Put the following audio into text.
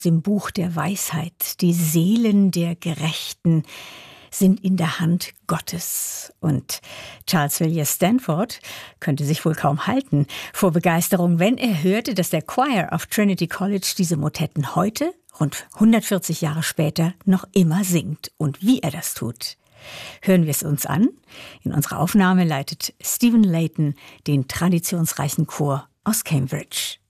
Im Buch der Weisheit, die Seelen der Gerechten sind in der Hand Gottes. Und Charles Villiers Stanford könnte sich wohl kaum halten vor Begeisterung, wenn er hörte, dass der Choir of Trinity College diese Motetten heute, rund 140 Jahre später, noch immer singt und wie er das tut. Hören wir es uns an. In unserer Aufnahme leitet Stephen Layton den traditionsreichen Chor aus Cambridge.